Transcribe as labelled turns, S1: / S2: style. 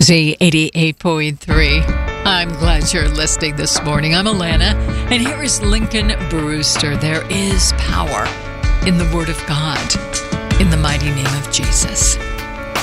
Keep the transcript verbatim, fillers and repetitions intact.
S1: Z eighty-eight point three. I'm glad you're listening this morning. I'm Alana, and here is Lincoln Brewster. There is power in the Word of God, in the mighty name of Jesus.